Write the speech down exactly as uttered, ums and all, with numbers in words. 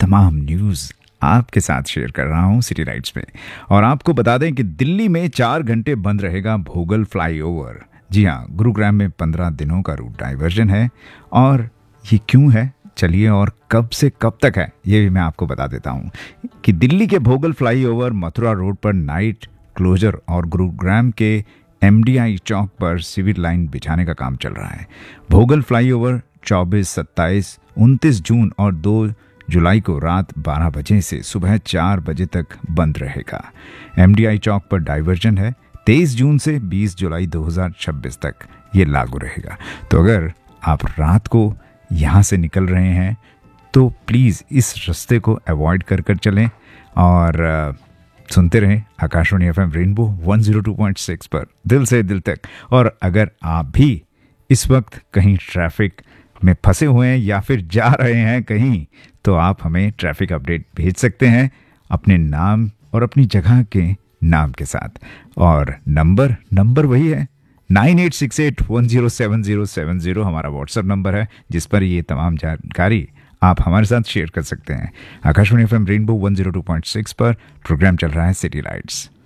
तमाम न्यूज़ आपके साथ शेयर कर रहा हूँ सिटी राइट्स पे। और आपको बता दें कि दिल्ली में चार घंटे बंद रहेगा भोगल फ्लाईओवर। जी हाँ, गुरुग्राम में पंद्रह दिनों का रूट डाइवर्जन है। और ये क्यों है, चलिए, और कब से कब तक है, ये भी मैं आपको बता देता हूँ कि दिल्ली के भोगल फ्लाईओवर, मथुरा रोड पर नाइट क्लोजर और गुरुग्राम के एमडीआई चौक पर सिविल लाइन बिछाने का काम चल रहा है। भोगल फ्लाईओवर चौबीस, सत्ताईस, उनतीस जून और दो जुलाई को रात बारह बजे से सुबह चार बजे तक बंद रहेगा। एमडीआई चौक पर डाइवर्जन है। तेईस जून से बीस जुलाई दो हज़ार छब्बीस तक ये लागू रहेगा। तो अगर आप रात को यहाँ से निकल रहे हैं तो प्लीज़ इस रास्ते को अवॉइड कर कर चलें और uh, सुनते रहें Akashvani FM rainbow one zero two point six पर दिल से दिल तक। और अगर आप भी इस वक्त कहीं ट्रैफिक में फंसे हुए हैं या फिर जा रहे हैं कहीं, तो आप हमें ट्रैफिक अपडेट भेज सकते हैं अपने नाम और अपनी जगह के नाम के साथ। और नंबर नंबर वही है nine eight six eight one zero seven zero seven zero हमारा व्हाट्सएप नंबर है, जिस पर ये तमाम जानकारी आप हमारे साथ शेयर कर सकते हैं। Akashvani FM rainbow one zero two point six पर प्रोग्राम चल रहा है सिटी लाइट्स।